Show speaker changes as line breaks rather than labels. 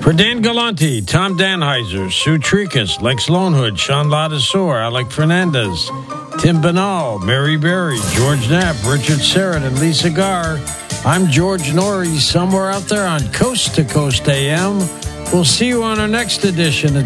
For Dan Galante, Tom Danheiser, Sue Tricus, Lex Lonehood, Sean Ladasor, Alec Fernandez, Tim Banal, Mary Berry, George Knapp, Richard Serrett, and Lisa Garr, I'm George Norrie, somewhere out there on Coast to Coast AM. We'll see you on our next edition of